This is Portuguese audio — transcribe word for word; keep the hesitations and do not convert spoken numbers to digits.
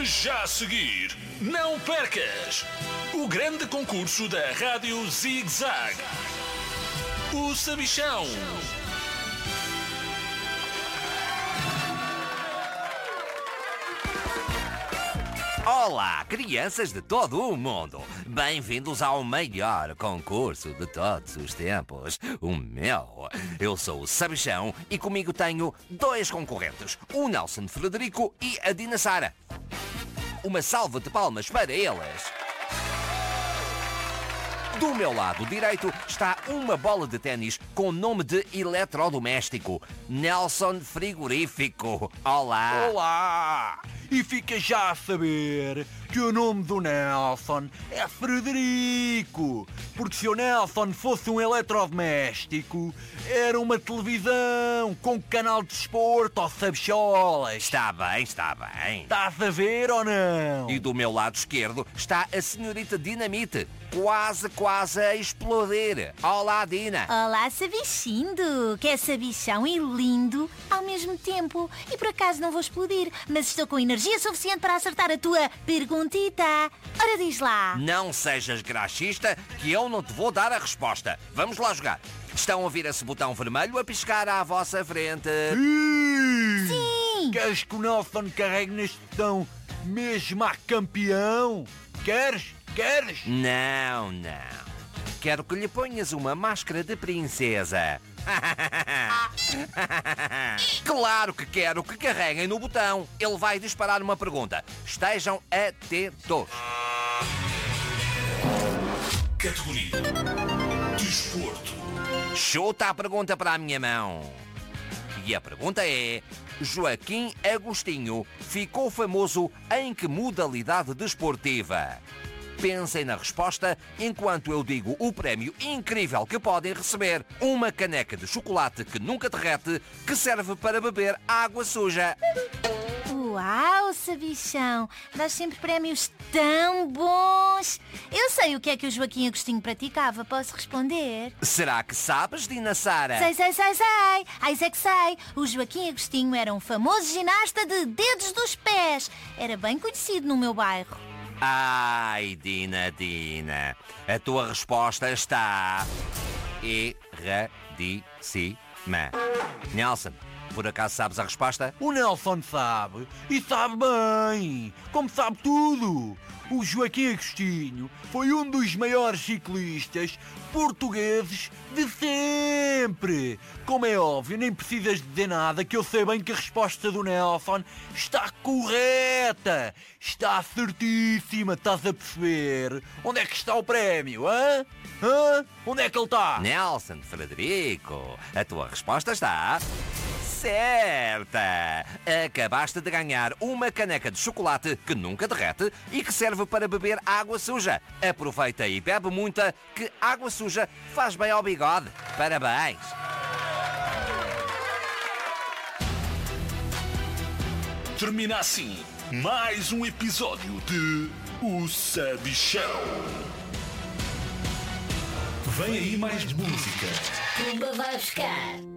Já a seguir, não percas o grande concurso da Rádio Zig Zag, o Sabichão. Olá, crianças de todo o mundo! Bem-vindos ao maior concurso de todos os tempos, o meu. Eu sou o Sabichão e comigo tenho dois concorrentes, o Nelson Frederico e a Dina Sara. Uma salva de palmas para eles! Do meu lado direito está uma bola de ténis com nome de eletrodoméstico, Nelson Frigorífico. Olá! Olá! E fica já a saber que o nome do Nelson é Frederico, porque se o Nelson fosse um eletrodoméstico, era uma televisão com canal de desporto ou sabicholas. Está bem, está bem. Estás a ver ou não? E do meu lado esquerdo está a senhorita Dinamite, quase, quase a explodir. Olá, Dina. Olá, Sabichindo, que é sabichão e lindo ao mesmo tempo. E por acaso não vou explodir, mas estou com energia suficiente para acertar a tua perguntita. Ora, diz lá. Não sejas graxista que eu não te vou dar a resposta. Vamos lá jogar. Estão a ouvir esse botão vermelho a piscar à vossa frente? Sim! Sim! Queres que o Nelson carregue neste botão mesmo a campeão? Queres? Queres? Não, não. Quero que lhe ponhas uma máscara de princesa. Claro que quero que carreguem no botão. Ele vai disparar uma pergunta. Estejam atentos. Categoria Desporto. Chuta a pergunta para a minha mão. E a pergunta é: Joaquim Agostinho ficou famoso em que modalidade desportiva? Pensem na resposta enquanto eu digo o prémio incrível que podem receber. Uma caneca de chocolate que nunca derrete, que serve para beber água suja. Uau, Sabichão, dás sempre prémios tão bons. Eu sei o que é que o Joaquim Agostinho praticava, posso responder? Será que sabes, Dina Sara? Sei, sei, sei, sei. Ai, sei que sei. O Joaquim Agostinho era um famoso ginasta de dedos dos pés. Era bem conhecido no meu bairro. Ai, Dina, Dina, a tua resposta está erradíssima. Nelson, por acaso sabes a resposta? O Nelson sabe, e sabe bem, como sabe tudo. O Joaquim Agostinho foi um dos maiores ciclistas portugueses de sempre. Como é óbvio, nem precisas dizer nada, que eu sei bem que a resposta do Nelson está correta. Está certíssima, estás a perceber? Onde é que está o prémio, hã? Hã? Onde é que ele está? Nelson Frederico, a tua resposta está certa! Acabaste de ganhar uma caneca de chocolate que nunca derrete e que serve para beber água suja. Aproveita e bebe muita, que água suja faz bem ao bigode. Parabéns! Termina assim mais um episódio de O Sabichão. Vem aí mais música. Pumba vai buscar.